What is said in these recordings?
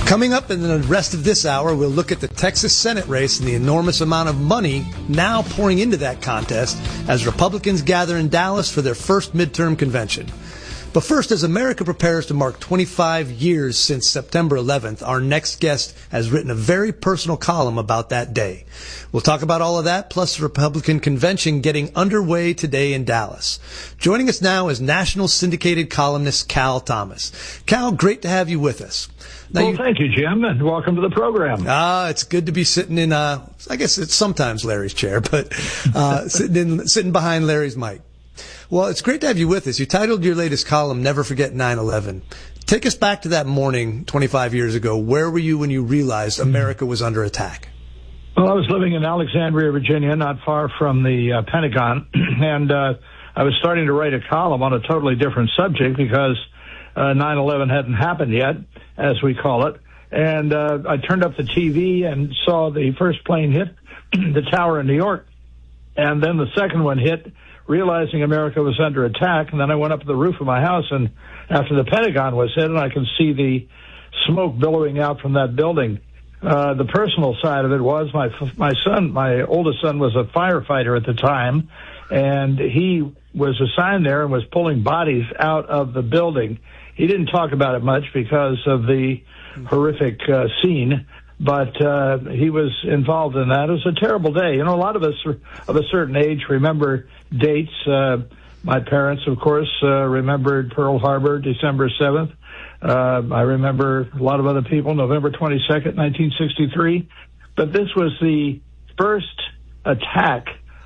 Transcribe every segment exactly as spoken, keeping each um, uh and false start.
Coming up in the rest of this hour, we'll look at the Texas Senate race and the enormous amount of money now pouring into that contest as Republicans gather in Dallas for their first midterm convention. But first, as America prepares to mark twenty-five years since September eleventh, our next guest has written a very personal column about that day. We'll talk about all of that, plus the Republican convention getting underway today in Dallas. Joining us now is national syndicated columnist Cal Thomas. Cal, great to have you with us. Now well, you, thank you, Jim, and welcome to the program. Ah, it's good to be sitting in, uh, I guess it's sometimes Larry's chair, but uh, sitting in, sitting behind Larry's mic. Well, it's great to have you with us. You titled your latest column, Never Forget nine eleven. Take us back to that morning twenty-five years ago. Where were you when you realized America was under attack? Well, I was living in Alexandria, Virginia, not far from the uh, Pentagon, and uh, I was starting to write a column on a totally different subject because uh, nine eleven hadn't happened yet, as we call it. And uh, I turned up the T V and saw the first plane hit the tower in New York, and then the second one hit, realizing America was under attack. And then I went up to the roof of my house, and after the Pentagon was hit, and I could see the smoke billowing out from that building. Uh, the personal side of it was my my son, my oldest son, was a firefighter at the time, and he was assigned there and was pulling bodies out of the building. He didn't talk about it much because of the horrific uh, scene, but uh, he was involved in that. It was a terrible day. You know, a lot of us of a certain age remember dates. Uh, my parents, of course, uh, remembered Pearl Harbor, December seventh. Uh, I remember a lot of other people, November twenty-second, nineteen sixty-three. But this was the first attack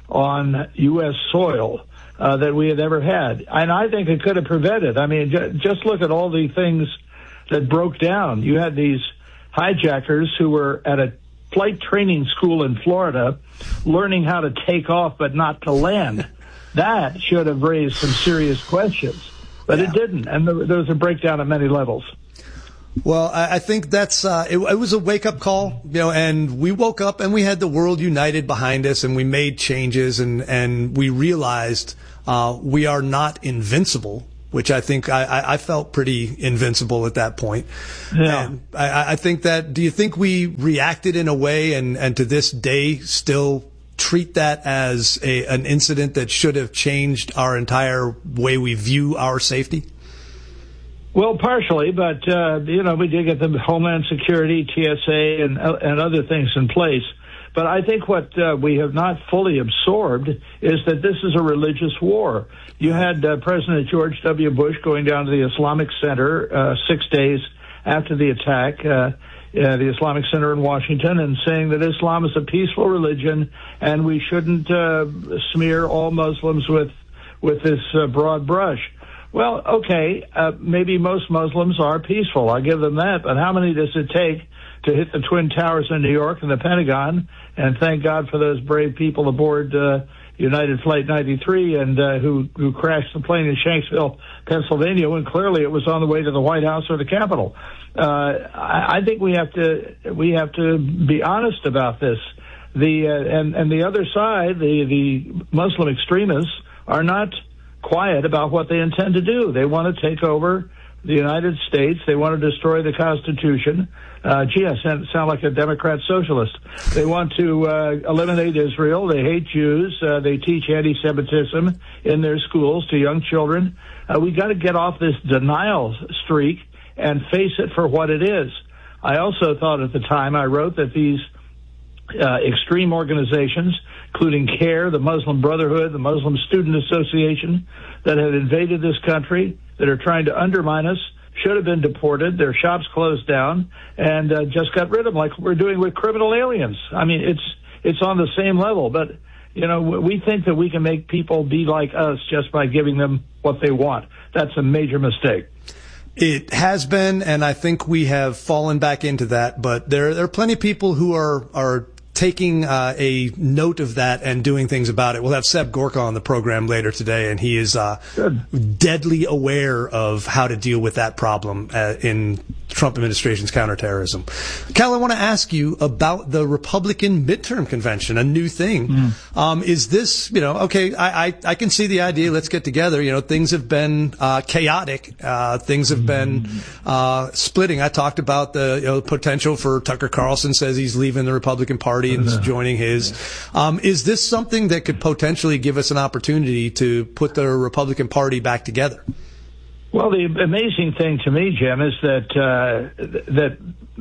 on U S soil uh, that we had ever had. And I think it could have prevented. I mean, j- just look at all the things that broke down. You had these hijackers who were at a flight training school in Florida learning how to take off but not to land. That should have raised some serious questions. But yeah. It didn't, and there, there was a breakdown at many levels. Well, I, I think that's uh, it, it was a wake-up call, you know, and we woke up and we had the world united behind us, and we made changes, and, and we realized uh, we are not invincible, which I think I, I felt pretty invincible at that point. Yeah. And I, I think that, do you think we reacted in a way, and, and to this day still treat that as a, an incident that should have changed our entire way we view our safety? Well, partially, but, uh, you know, we did get the Homeland Security, T S A, and, uh, and other things in place. But I think what uh, we have not fully absorbed is that this is a religious war. You had uh, President George W. Bush going down to the Islamic Center uh, six days after the attack, uh, uh, the Islamic Center in Washington, and saying that Islam is a peaceful religion and we shouldn't uh, smear all Muslims with with this uh, broad brush. Well, okay, uh, maybe most Muslims are peaceful. I'll give them that. But how many does it take to hit the Twin Towers in New York and the Pentagon? And thank God for those brave people aboard uh, United Flight ninety-three and uh, who, who crashed the plane in Shanksville, Pennsylvania, when clearly it was on the way to the White House or the Capitol. Uh, I, I think we have to we have to be honest about this. The uh, and and the other side, the the Muslim extremists, are not quiet about what they intend to do. They want to take over the United States. They want to destroy the Constitution. Uh, gee, I sound, sound like a Democrat socialist. They want to uh, eliminate Israel. They hate Jews. Uh, they teach anti-Semitism in their schools to young children. Uh, we got to get off this denial streak and face it for what it is. I also thought at the time I wrote that these uh, extreme organizations, including CARE, the Muslim Brotherhood, the Muslim Student Association, that had invaded this country, that are trying to undermine us, should have been deported. Their shops closed down and uh, just got rid of them, like we're doing with criminal aliens. I mean, it's it's on the same level. But, you know, we think that we can make people be like us just by giving them what they want. That's a major mistake. It has been, and I think we have fallen back into that. But there, there are plenty of people who are are taking uh, a note of that and doing things about it. We'll have Seb Gorka on the program later today, and he is uh, deadly aware of how to deal with that problem uh, in Trump administration's counterterrorism. Cal, I want to ask you about the Republican midterm convention, a new thing. Mm. Um, is this, you know, okay, I, I, I can see the idea, let's get together. You know, things have been uh, chaotic. Uh, things have been uh, splitting. I talked about the, you know, potential for Tucker Carlson says he's leaving the Republican Party and is joining his. Um, is this something that could potentially give us an opportunity to put the Republican Party back together? Well, the amazing thing to me, Jim, is that uh, that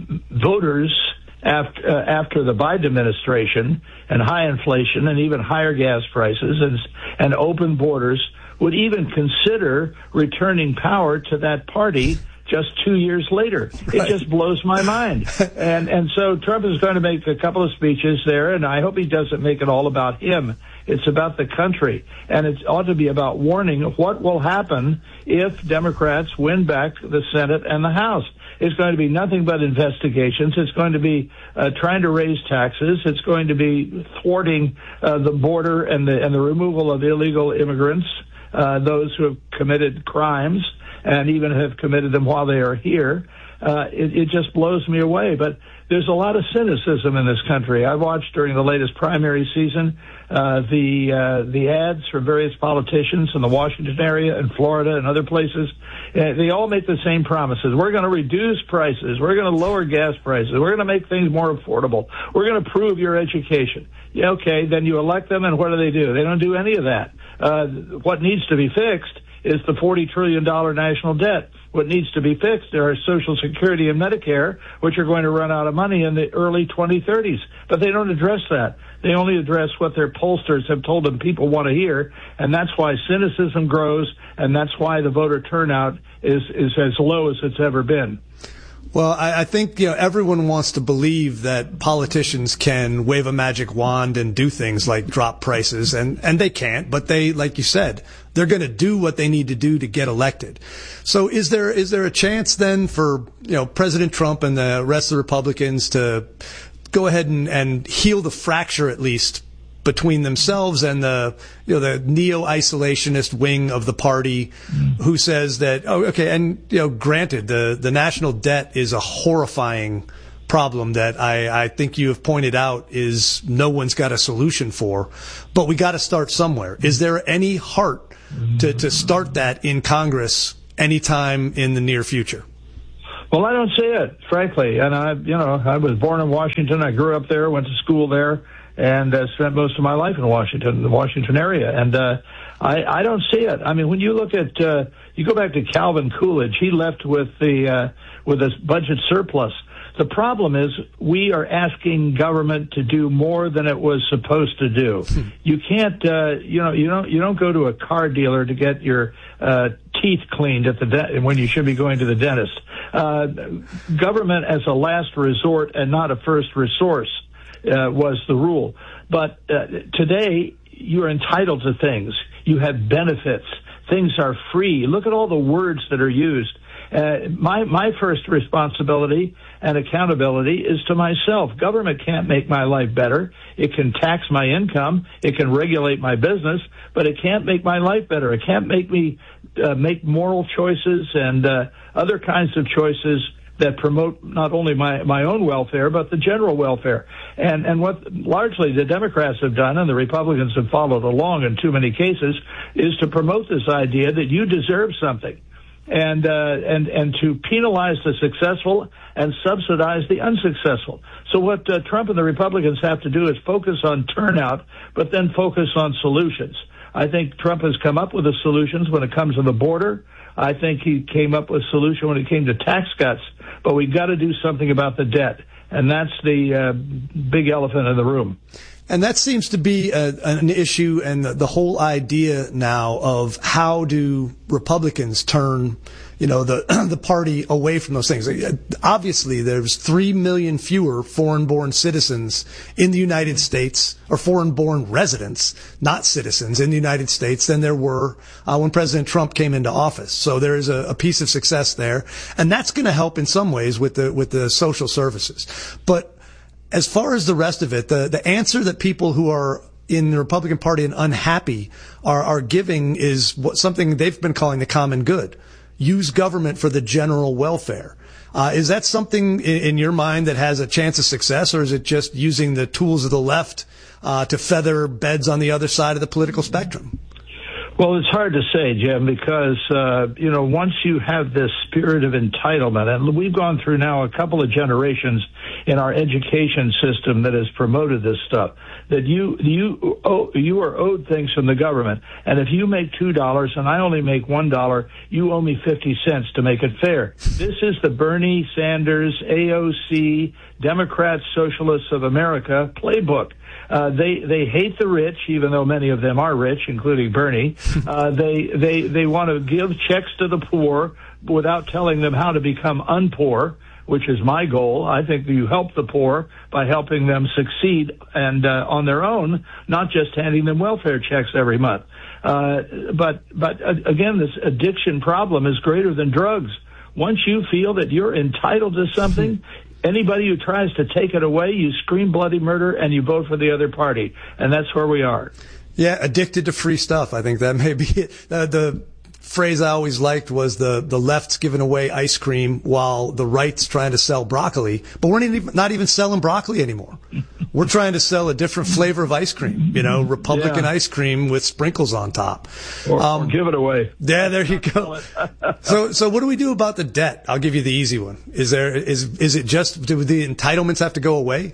voters after uh, after the Biden administration and high inflation and even higher gas prices and, and open borders would even consider returning power to that party just two years later. Right. It just blows my mind. And and so Trump is going to make a couple of speeches there, and I hope he doesn't make it all about him. It's about the country, and it ought to be about warning what will happen if Democrats win back the Senate and the House. It's going to be nothing but investigations. It's going to be uh, trying to raise taxes. It's going to be thwarting uh, the border and the and the removal of illegal immigrants, uh, those who have committed crimes and even have committed them while they are here. Uh, it, it just blows me away. But there's a lot of cynicism in this country. I watched during the latest primary season uh, the uh, the ads from various politicians in the Washington area and Florida and other places. Uh, they all make the same promises. We're going to reduce prices. We're going to lower gas prices. We're going to make things more affordable. We're going to improve your education. Yeah, okay, then you elect them, and what do they do? They don't do any of that. Uh, what needs to be fixed is the forty trillion dollars national debt. What needs to be fixed are Social Security and Medicare, which are going to run out of money in the early twenty thirties. But they don't address that. They only address what their pollsters have told them people want to hear, and that's why cynicism grows, and that's why the voter turnout is, is as low as it's ever been. Well, I, I think, you know, everyone wants to believe that politicians can wave a magic wand and do things like drop prices, and, and they can't, but they, like you said, they're going to do what they need to do to get elected. So is there, is there a chance then for, you know, President Trump and the rest of the Republicans to go ahead and, and heal the fracture at least between themselves and the, you know, the neo-isolationist wing of the party who says that, oh, okay, and, you know, granted, the, the national debt is a horrifying problem that I, I think you have pointed out is no one's got a solution for, but we got to start somewhere. Is there any heart to, to start that in Congress anytime in the near future? Well, I don't see it, frankly. And I, you know, I was born in Washington. I grew up there, went to school there, and uh, spent most of my life in Washington, the Washington area. And uh, I, I don't see it. I mean, when you look at, uh, you go back to Calvin Coolidge, he left with the uh, with a budget surplus. The problem is we are asking government to do more than it was supposed to do. You can't, uh, you know, you don't you don't go to a car dealer to get your uh, teeth cleaned at the de- when you should be going to the dentist. Uh, government as a last resort and not a first resource uh, was the rule. But uh, today you are entitled to things. You have benefits. Things are free. Look at all the words that are used. Uh, my my first responsibility and accountability is to myself. Government can't make my life better. It can tax my income. It can regulate my business, but it can't make my life better. It can't make me uh, make moral choices and uh, other kinds of choices that promote not only my, my own welfare, but the general welfare. And, and what largely the Democrats have done, and the Republicans have followed along in too many cases, is to promote this idea that you deserve something. And, uh, and, and to penalize the successful and subsidize the unsuccessful. So what uh, Trump and the Republicans have to do is focus on turnout, but then focus on solutions. I think Trump has come up with the solutions when it comes to the border. I think he came up with a solution when it came to tax cuts, but we've got to do something about the debt. And that's the uh, big elephant in the room. And that seems to be a, an issue, and the, the whole idea now of how do Republicans turn, you know, the the party away from those things. Obviously, there's three million fewer foreign-born citizens in the United States, or foreign-born residents, not citizens, in the United States than there were uh, when President Trump came into office. So there is a, a piece of success there, and that's going to help in some ways with the with the social services. But as far as the rest of it, the, the answer that people who are in the Republican Party and unhappy are, are giving is what something they've been calling the common good. use government for the general welfare. Uh, is that something in, in your mind that has a chance of success, or is it just using the tools of the left uh, to feather beds on the other side of the political spectrum? Well, it's hard to say, Jim, because, uh, you know, once you have this spirit of entitlement, and we've gone through now a couple of generations in our education system that has promoted this stuff, that you you owe, you are owed things from the government, and if you make two dollars and I only make one dollar, you owe me fifty cents to make it fair. This is the Bernie Sanders, A O C, Democrats, Socialists of America playbook. Uh, they they hate the rich, even though many of them are rich, including Bernie. Uh, they they they want to give checks to the poor without telling them how to become unpoor, which is my goal. I think you help the poor by helping them succeed and uh, on their own, not just handing them welfare checks every month. Uh, but but uh, again, this addiction problem is greater than drugs. Once you feel that you're entitled to something, anybody who tries to take it away, you scream bloody murder and you vote for the other party. And that's where we are. Yeah, addicted to free stuff. I think that may be it. Uh, the phrase I always liked was the, the left's giving away ice cream while the right's trying to sell broccoli. But we're not even, not even selling broccoli anymore. We're trying to sell a different flavor of ice cream, you know, Republican yeah. ice cream with sprinkles on top. Or, um, or give it away. Yeah, there you go. so, so what do we do about the debt? I'll give you the easy one. Is there, is, is it just, do the entitlements have to go away?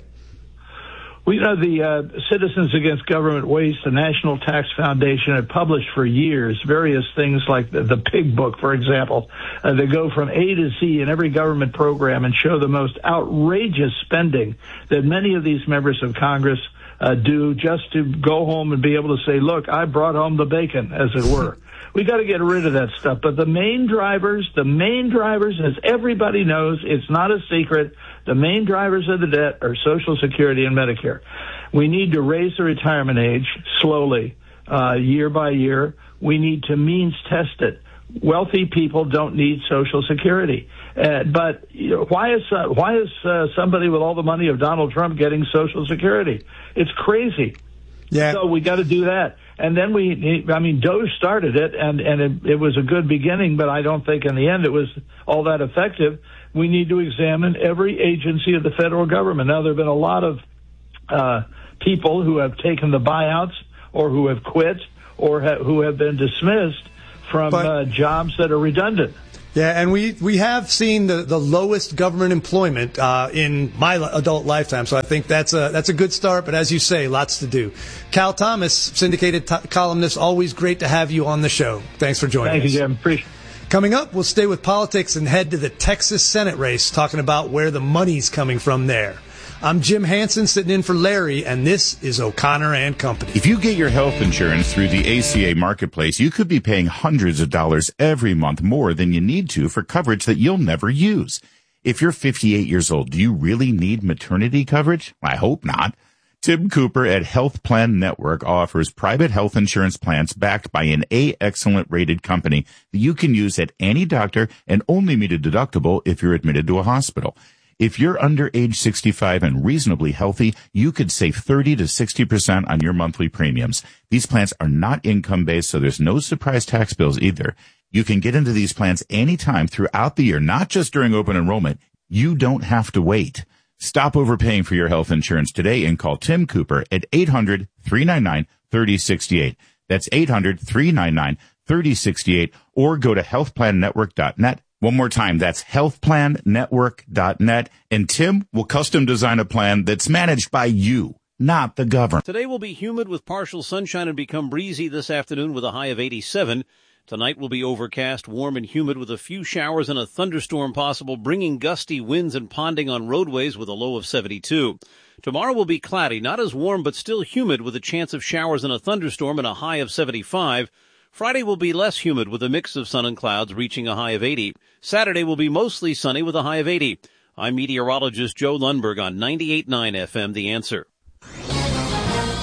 Well, you know, the uh, Citizens Against Government Waste, the National Tax Foundation, have published for years various things like the, the Pig Book, for example. Uh, they go from A to Z in every government program and show the most outrageous spending that many of these members of Congress uh, do just to go home and be able to say, look, I brought home the bacon, as it were. We got to get rid of that stuff. But the main drivers, the main drivers, as everybody knows, it's not a secret, the main drivers of the debt are Social Security and Medicare. We need to raise the retirement age slowly, uh, year by year. We need to means test it. Wealthy people don't need Social Security. Uh, but you know, why is uh, why is uh, somebody with all the money of Donald Trump getting Social Security? It's crazy. Yeah. So we got to do that. And then we, I mean, Doge started it, and, and it, it was a good beginning, but I don't think in the end it was all that effective. We need to examine every agency of the federal government. Now, there have been a lot of uh, people who have taken the buyouts or who have quit or ha- who have been dismissed from but, uh, jobs that are redundant. Yeah, and we, we have seen the, the lowest government employment uh, in my adult lifetime, so I think that's a that's a good start. But as you say, lots to do. Cal Thomas, syndicated t- columnist, always great to have you on the show. Thanks for joining Thank us. Thank you, Jim. Appreciate it. Coming up, we'll stay with politics and head to the Texas Senate race, talking about where the money's coming from there. I'm Jim Hansen, sitting in for Larry, and this is O'Connor and Company. If you get your health insurance through the A C A Marketplace, you could be paying hundreds of dollars every month more than you need to for coverage that you'll never use. If you're fifty-eight years old, do you really need maternity coverage? I hope not. Tim Cooper at Health Plan Network offers private health insurance plans backed by an A Excellent rated company that you can use at any doctor and only meet a deductible if you're admitted to a hospital. If you're under age sixty-five and reasonably healthy, you could save thirty to sixty percent on your monthly premiums. These plans are not income-based, so there's no surprise tax bills either. You can get into these plans anytime throughout the year, not just during open enrollment. You don't have to wait. Stop overpaying for your health insurance today and call Tim Cooper at eight hundred, three nine nine, three oh six eight. That's eight hundred, three nine nine, three oh six eight, or go to health plan network dot net. One more time, that's health plan network dot net, and Tim will custom design a plan that's managed by you, not the government. Today will be humid with partial sunshine and become breezy this afternoon with a high of eighty-seven. Tonight will be overcast, warm and humid with a few showers and a thunderstorm possible, bringing gusty winds and ponding on roadways with a low of seventy-two. Tomorrow will be cloudy, not as warm but still humid with a chance of showers and a thunderstorm and a high of seventy-five. Friday will be less humid with a mix of sun and clouds reaching a high of eighty. Saturday will be mostly sunny with a high of eighty. I'm meteorologist Joe Lundberg on ninety-eight point nine F M, The Answer.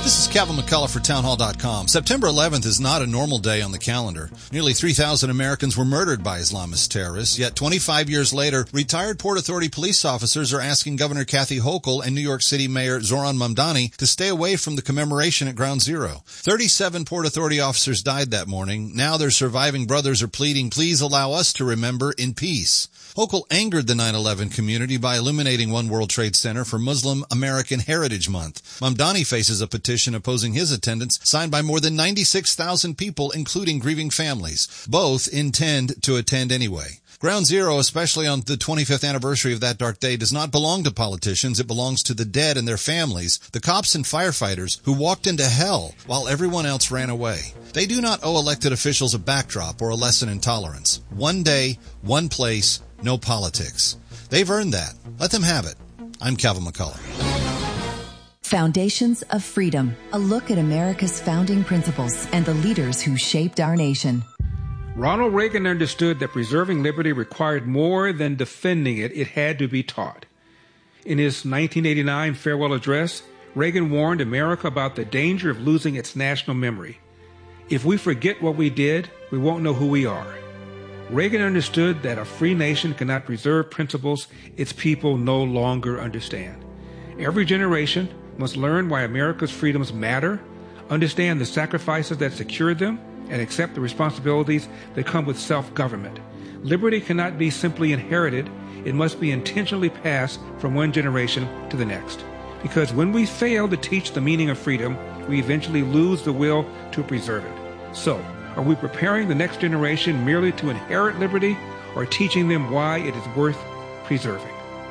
This is Calvin McCullough for townhall dot com. September eleventh is not a normal day on the calendar. Nearly three thousand Americans were murdered by Islamist terrorists, yet twenty-five years later, retired Port Authority police officers are asking Governor Kathy Hochul and New York City Mayor Zoran Mamdani to stay away from the commemoration at Ground Zero. thirty-seven Port Authority officers died that morning. Now their surviving brothers are pleading, please allow us to remember in peace. Hochul angered the nine eleven community by illuminating One World Trade Center for Muslim American Heritage Month. Mamdani faces a petition opposing his attendance, signed by more than ninety-six thousand people, including grieving families. Both intend to attend anyway. Ground Zero, especially on the twenty-fifth anniversary of that dark day, does not belong to politicians. It belongs to the dead and their families, the cops and firefighters who walked into hell while everyone else ran away. They do not owe elected officials a backdrop or a lesson in tolerance. One day, one place, no politics. They've earned that. Let them have it. I'm Calvin McCullough. Foundations of Freedom, a look at America's founding principles and the leaders who shaped our nation. Ronald Reagan understood that preserving liberty required more than defending it. It had to be taught. In his nineteen eighty-nine farewell address, Reagan warned America about the danger of losing its national memory. If we forget what we did, we won't know who we are. Reagan understood that a free nation cannot preserve principles its people no longer understand. Every generation must learn why America's freedoms matter, understand the sacrifices that secured them, and accept the responsibilities that come with self-government. Liberty cannot be simply inherited. It must be intentionally passed from one generation to the next. Because when we fail to teach the meaning of freedom, we eventually lose the will to preserve it. So, are we preparing the next generation merely to inherit liberty, or teaching them why it is worth preserving?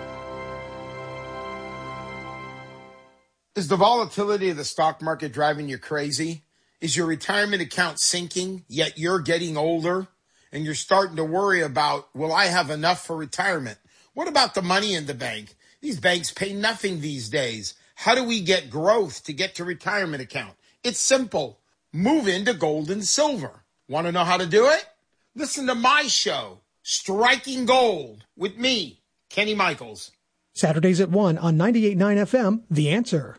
Is the volatility of the stock market driving you crazy? Is your retirement account sinking, yet you're getting older and you're starting to worry about, will I have enough for retirement? What about the money in the bank? These banks pay nothing these days. How do we get growth to get to retirement account? It's simple. Move into gold and silver. Want to know how to do it? Listen to my show, Striking Gold, with me, Kenny Michaels. Saturdays at one on ninety-eight point nine F M, The Answer.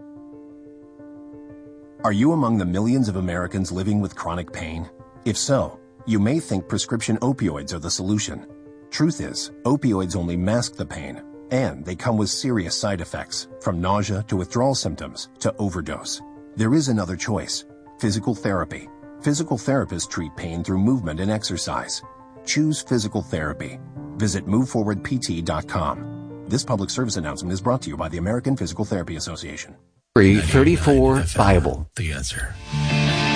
Are you among the millions of Americans living with chronic pain? If so, you may think prescription opioids are the solution. Truth is, opioids only mask the pain, and they come with serious side effects, from nausea to withdrawal symptoms to overdose. There is another choice: physical therapy. Physical therapists treat pain through movement and exercise. Choose physical therapy. Visit move forward p t dot com. This public service announcement is brought to you by the American Physical Therapy Association. thirty-four Bible. The Answer.